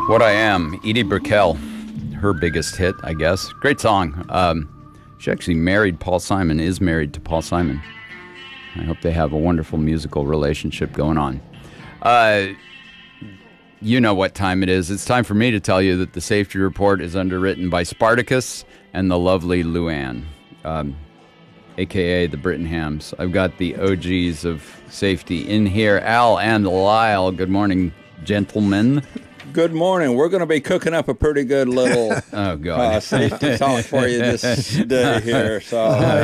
What I Am, Edie Brickell, her biggest hit, I guess. Great song. She actually married Paul Simon, is married to Paul Simon. I hope they have a wonderful musical relationship going on. You know what time it is. It's time for me to tell you that the safety report is underwritten by Spartacus and the lovely Luann, a.k.a. the Brittenhams. I've got the OGs of safety in here. Al and Lyle, good morning, gentlemen. Good morning. We're going to be cooking up a pretty good little safety talk for you this day here. So,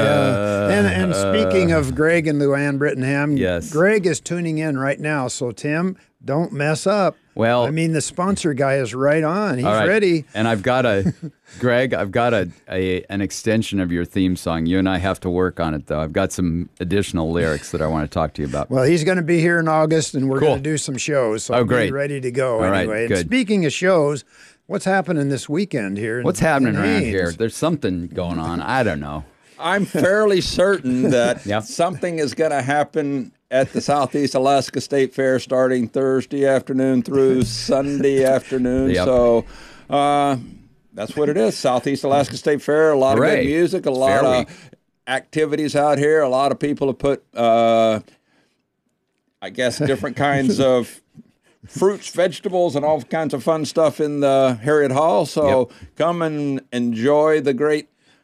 and speaking of Greg and Luann Brittenham, yes. Greg is tuning in right now. So, Tim, don't mess up. Well, I mean, the sponsor guy is right on. He's ready. And I've got Greg, I've got an extension of your theme song. You and I have to work on it, though. I've got some additional lyrics that I want to talk to you about. Well, he's going to be here in August, and we're going to do some shows. So great. Be ready to go All anyway. right, and speaking of shows, what's happening this weekend here? What's happening around Haines? here? There's something going on. I don't know. I'm fairly certain that something is going to happen at the Southeast Alaska State Fair starting Thursday afternoon through Sunday afternoon. Yep. So that's what it is. Southeast Alaska State Fair, a lot of good music, a lot of activities out here. A lot of people have put, I guess, different kinds of fruits, vegetables, and all kinds of fun stuff in the Harriet Hall. So come and enjoy the great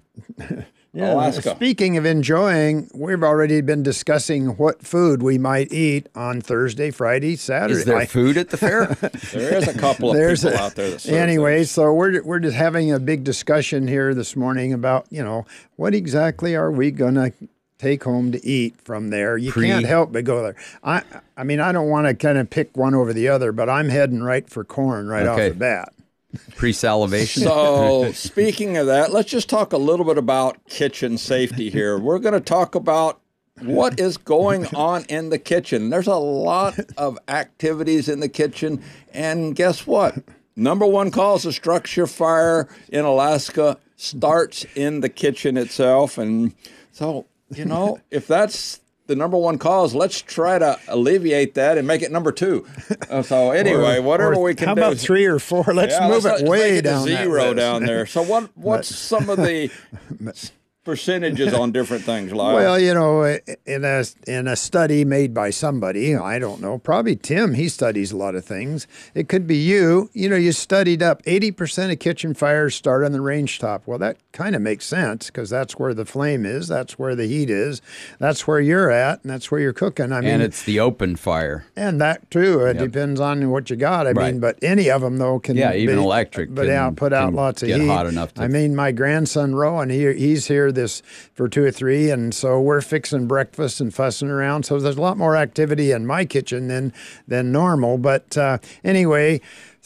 Alaska. Speaking of enjoying, we've already been discussing what food we might eat on Thursday, Friday, Saturday. Is there food at the fair? There is a couple of people out there that serve anyway, things. so we're just having a big discussion here this morning about, what exactly are we going to take home to eat from there. You can't help but go there. I mean, I don't want to kind of pick one over the other, but I'm heading right for corn off the bat. Pre-salivation. So, speaking of that, let's just talk a little bit about kitchen safety here. We're going to talk about what is going on in the kitchen. There's a lot of activities in the kitchen, and guess what? Number one cause of structure fire in Alaska starts in the kitchen itself. And so, if that's the number one cause, let's try to alleviate that and make it number two. So anyway, whatever we can do. How about 3 or 4? Let's move it way down to zero that down there. So what's some of the percentages on different things, Lyle? Well, in a study made by somebody, I don't know, probably Tim, he studies a lot of things. It could be you. You studied up 80% of kitchen fires start on the range top. Well, that kind of makes sense because that's where the flame is, that's where the heat is, that's where you're at, and that's where you're cooking. I mean, and it's the open fire. And that too. It depends on what you got. I mean, but any of them though can even electric, put out lots of heat. Hot enough to, I mean, my grandson Rowan, he's here for 2 or 3, and so we're fixing breakfast and fussing around. So there's a lot more activity in my kitchen than normal. But anyway,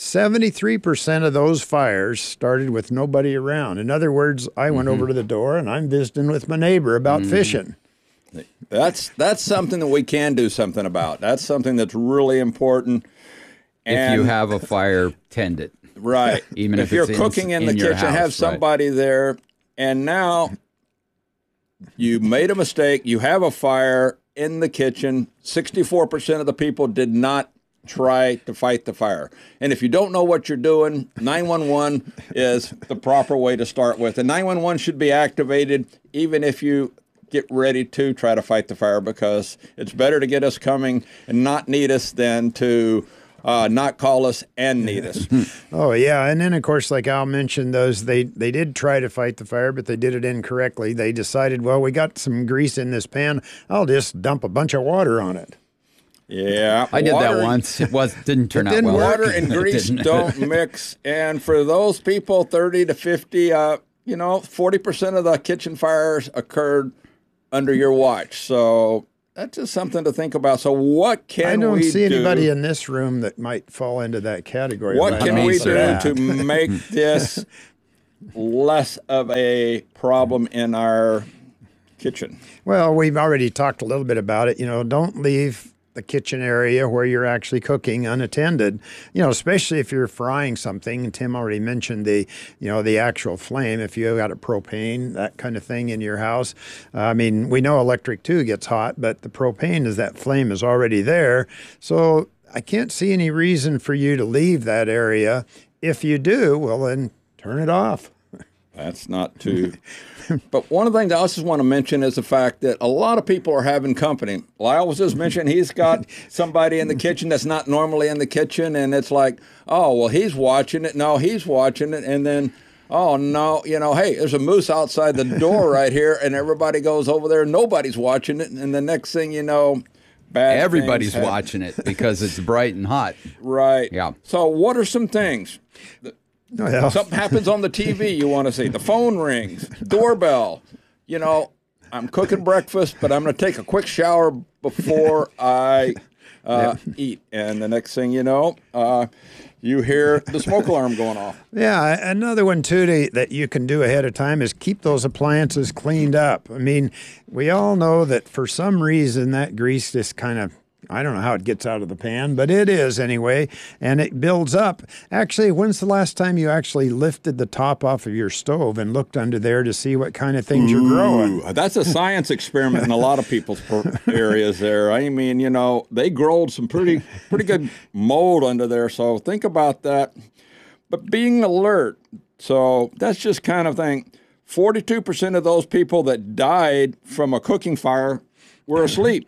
73% of those fires started with nobody around. In other words, I went over to the door and I'm visiting with my neighbor about fishing. That's something that we can do something about. That's something that's really important. If you have a fire, tend it. Right. Even if you're it's cooking in the kitchen, house, have somebody there, and now you made a mistake. You have a fire in the kitchen. 64% of the people did not try to fight the fire. And if you don't know what you're doing, 911 is the proper way to start with. And 911 should be activated even if you get ready to try to fight the fire, because it's better to get us coming and not need us than to not call us and need us. Oh, yeah. And then, of course, like Al mentioned, they did try to fight the fire, but they did it incorrectly. They decided, well, we got some grease in this pan. I'll just dump a bunch of water on it. Yeah. I did that once. It didn't turn out well. Water and grease don't mix. And for those people, 30 to 50, 40% of the kitchen fires occurred under your watch. So that's just something to think about. So what can we do? I don't see anybody in this room that might fall into that category. What can we do to make this less of a problem in our kitchen? Well, we've already talked a little bit about it. Don't leave the kitchen area where you're actually cooking unattended, especially if you're frying something. And Tim already mentioned the actual flame. If you've got a propane, that kind of thing in your house. I mean, we know electric too gets hot, but the propane is that flame is already there. So I can't see any reason for you to leave that area. If you do, well, then turn it off. That's not too. But one of the things I also want to mention is the fact that a lot of people are having company. Lyle was just mentioning he's got somebody in the kitchen that's not normally in the kitchen, and it's like, oh, well, he's watching it. No, he's watching it. And then, oh, no, hey, there's a moose outside the door right here, and everybody goes over there. Nobody's watching it. And the next thing you know, everybody's watching it because it's bright and hot. Right. Yeah. So what are some things? Something happens on the TV you want to see. The phone rings, doorbell. I'm cooking breakfast, but I'm going to take a quick shower before I eat. And the next thing you know, you hear the smoke alarm going off. Yeah, another one, too, that you can do ahead of time is keep those appliances cleaned up. I mean, we all know that for some reason that grease just kind of, I don't know how it gets out of the pan, but it is anyway, and it builds up. Actually, when's the last time you actually lifted the top off of your stove and looked under there to see what kind of things you're growing? That's a science experiment in a lot of people's areas there. I mean, they growed some pretty good mold under there, so think about that. But being alert, so that's just kind of thing. 42% of those people that died from a cooking fire were asleep.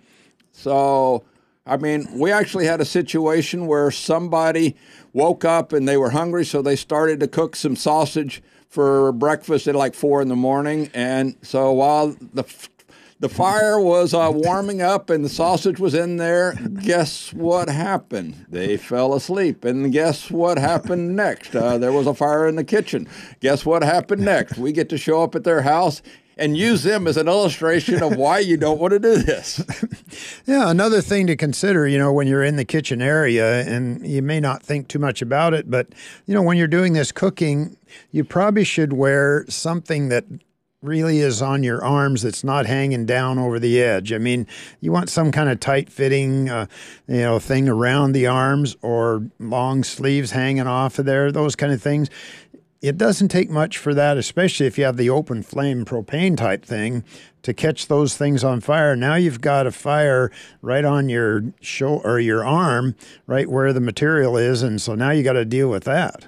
So, I mean, we actually had a situation where somebody woke up and they were hungry, so they started to cook some sausage for breakfast at like 4 a.m. And so while the fire was warming up and the sausage was in there, guess what happened? They fell asleep. And guess what happened next? There was a fire in the kitchen. Guess what happened next? We get to show up at their house and use them as an illustration of why you don't want to do this. Yeah, another thing to consider, when you're in the kitchen area, and you may not think too much about it, but, when you're doing this cooking, you probably should wear something that really is on your arms that's not hanging down over the edge. I mean, you want some kind of tight-fitting, thing around the arms or long sleeves hanging off of there, those kind of things. It doesn't take much for that, especially if you have the open flame propane type thing, to catch those things on fire. Now you've got a fire right on your shoulder or your arm, right where the material is, and so now you got to deal with that.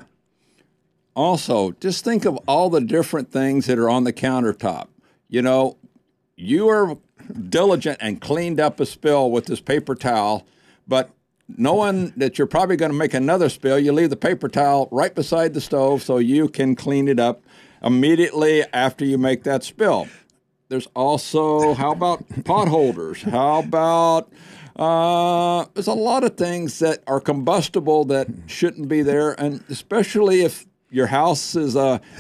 Also, just think of all the different things that are on the countertop. You are diligent and cleaned up a spill with this paper towel, but knowing that you're probably going to make another spill, you leave the paper towel right beside the stove so you can clean it up immediately after you make that spill. There's also, how about pot holders? How about, there's a lot of things that are combustible that shouldn't be there, and especially if your house is,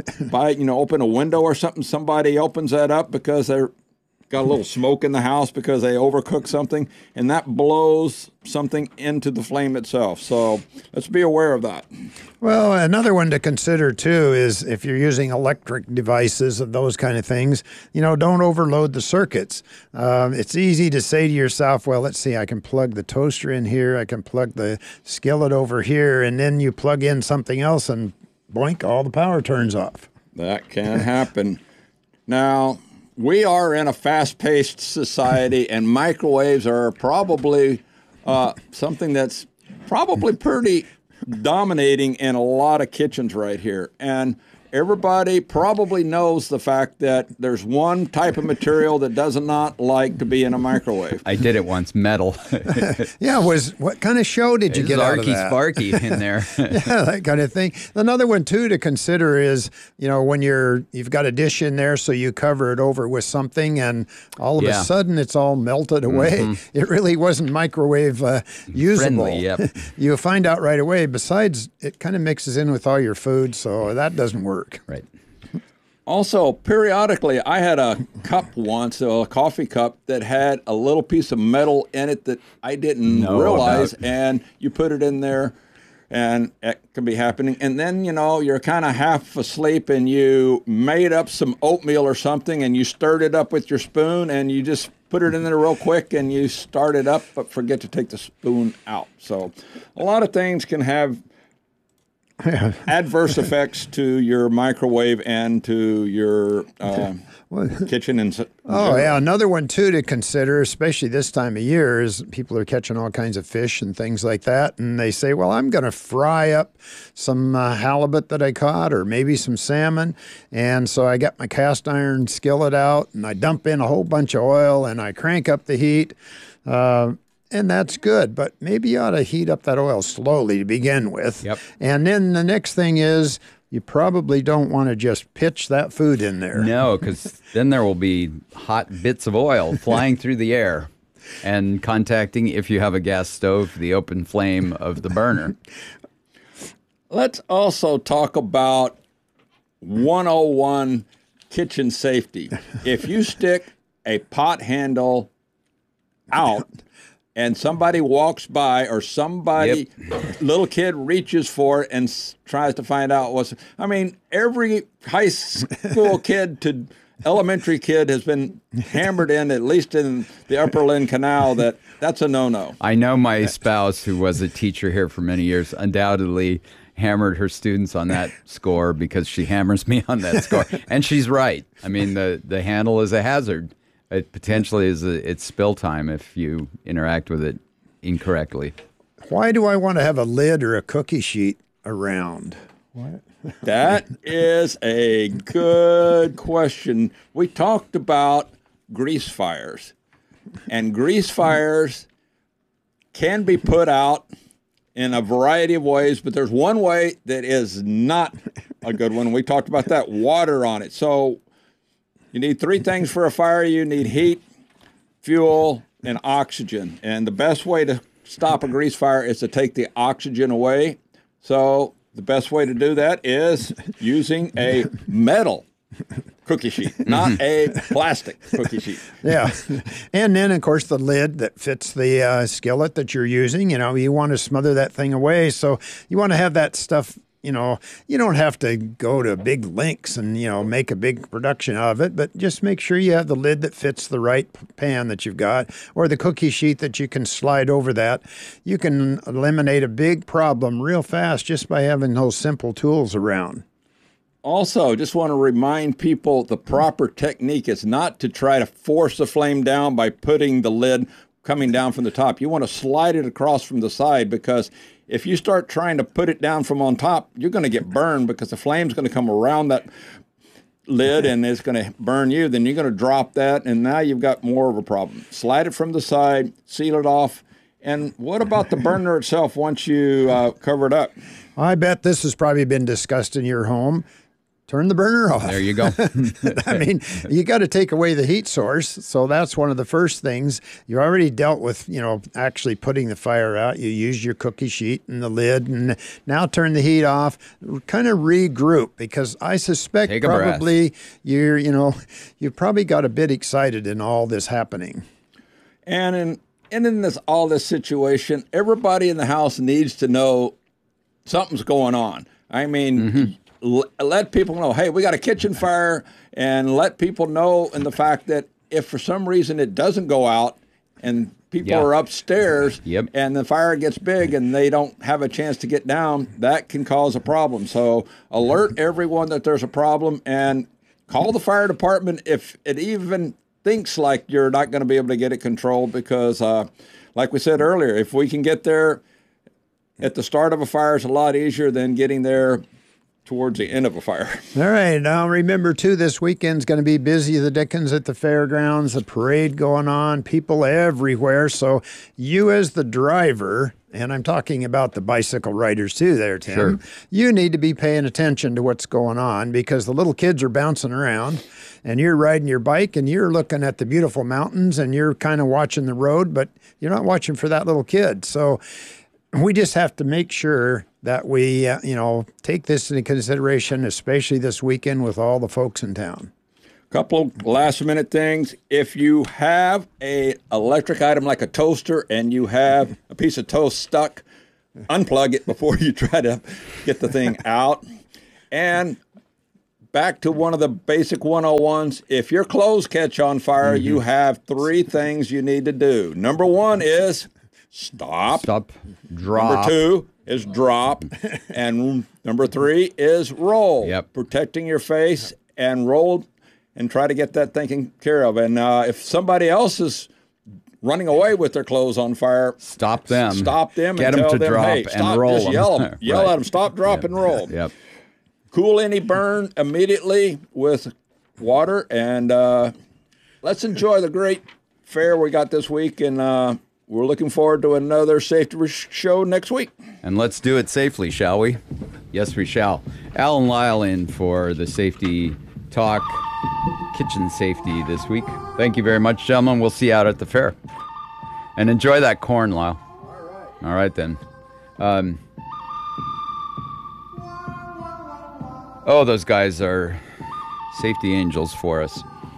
open a window or something, somebody opens that up because they're got a little smoke in the house because they overcooked something, and that blows something into the flame itself. So let's be aware of that. Well, another one to consider, too, is if you're using electric devices of those kind of things, don't overload the circuits. It's easy to say to yourself, well, let's see, I can plug the toaster in here, I can plug the skillet over here, and then you plug in something else and boink, all the power turns off. That can happen. Now, we are in a fast-paced society, and microwaves are probably something that's probably pretty dominating in a lot of kitchens right here. And everybody probably knows the fact that there's one type of material that does not like to be in a microwave. I did it once, metal. Yeah, what kind of show did you get out of that? Sparky in there. Yeah, that kind of thing. Another one, too, to consider is, when you've got a dish in there, so you cover it over with something, and all of a sudden it's all melted away. Mm-hmm. It really wasn't microwave usable. Friendly, yep. You find out right away. Besides, it kind of mixes in with all your food, so that doesn't work. Right. Also, periodically, I had a cup once, a coffee cup, that had a little piece of metal in it that I didn't realize, and you put it in there, and it can be happening. And then, you're kind of half asleep, and you made up some oatmeal or something, and you stirred it up with your spoon, and you just put it in there real quick, and you start it up, but forget to take the spoon out. So a lot of things can have adverse effects to your microwave and to your kitchen and Oh, yeah. Another one, too, to consider, especially this time of year, is people are catching all kinds of fish and things like that. And they say, well, I'm going to fry up some halibut that I caught or maybe some salmon. And so I got my cast iron skillet out and I dump in a whole bunch of oil and I crank up the heat. And that's good. But maybe you ought to heat up that oil slowly to begin with. Yep. And then the next thing is, you probably don't want to just pitch that food in there. No, because then there will be hot bits of oil flying through the air and contacting, if you have a gas stove, the open flame of the burner. Let's also talk about 101 kitchen safety. If you stick a pot handle out and somebody walks by or somebody, little kid reaches for it and tries to find out every high school kid to elementary kid has been hammered in, at least in the Upper Lynn Canal, that's a no-no. I know my spouse, who was a teacher here for many years, undoubtedly hammered her students on that score because she hammers me on that score. And she's right. I mean, the handle is a hazard. It potentially is it's spill time if you interact with it incorrectly. Why do I want to have a lid or a cookie sheet around? What? That is a good question. We talked about grease fires, and grease fires can be put out in a variety of ways, but there's one way that is not a good one. We talked about that, water on it. So you need three things for a fire. You need heat, fuel, and oxygen. And the best way to stop a grease fire is to take the oxygen away. So the best way to do that is using a metal cookie sheet, not a plastic cookie sheet. Yeah. And then, of course, the lid that fits the skillet that you're using, you want to smother that thing away. So you want to have that stuff. You don't have to go to big lengths and, make a big production of it, but just make sure you have the lid that fits the right pan that you've got or the cookie sheet that you can slide over that. You can eliminate a big problem real fast just by having those simple tools around. Also, just want to remind people the proper technique is not to try to force the flame down by putting the lid coming down from the top. You want to slide it across from the side, because if you start trying to put it down from on top, you're going to get burned because the flame's going to come around that lid and it's going to burn you. Then you're going to drop that, and now you've got more of a problem. Slide it from the side, seal it off. And what about the burner itself once you cover it up? I bet this has probably been discussed in your home. Turn the burner off. There you go. I mean, you got to take away the heat source. So that's one of the first things. You already dealt with, actually putting the fire out. You use your cookie sheet and the lid, and now turn the heat off. Kind of regroup, because I suspect probably you've probably got a bit excited in all this happening. And in all this situation, everybody in the house needs to know something's going on. I mean, let people know, hey, we got a kitchen fire, and let people know in the fact that if for some reason it doesn't go out and people are upstairs and the fire gets big and they don't have a chance to get down, that can cause a problem. So alert everyone that there's a problem and call the fire department if it even thinks like you're not going to be able to get it controlled, because like we said earlier, if we can get there at the start of a fire, it's a lot easier than getting there towards the end of a fire. All right. Now remember, too, this weekend's going to be busy. The Dickens at the fairgrounds, the parade going on, people everywhere. So you as the driver, and I'm talking about the bicycle riders too there, Tim, you need to be paying attention to what's going on, because the little kids are bouncing around and you're riding your bike and you're looking at the beautiful mountains and you're kind of watching the road, but you're not watching for that little kid. So we just have to make sure that we, take this into consideration, especially this weekend with all the folks in town. Couple last-minute things. If you have an electric item like a toaster and you have a piece of toast stuck, unplug it before you try to get the thing out. And back to one of the basic 101s, if your clothes catch on fire, you have three things you need to do. Number one is stop. Stop. Drop. Number two is drop. And number three is roll. Yep. Protecting your face and roll and try to get that taken care of. And if somebody else is running away with their clothes on fire, Stop them. Stop them. Get and them tell to them, drop hey, and stop, roll just them. yell at Right. them. Stop, drop, and roll. Yep. Cool any burn immediately with water, and let's enjoy the great fair we got this week, and we're looking forward to another safety show next week. And let's do it safely, shall we? Yes, we shall. Alan Lyle in for the Safety Talk, kitchen safety this week. Thank you very much, gentlemen. We'll see you out at the fair. And enjoy that corn, Lyle. All right, then. Those guys are safety angels for us.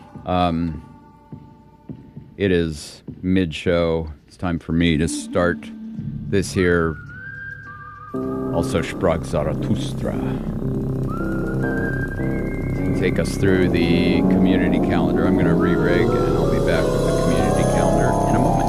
It is mid-show. It's time for me to start this here. Also, sprach Zarathustra. Take us through the community calendar. I'm going to re-rig, and I'll be back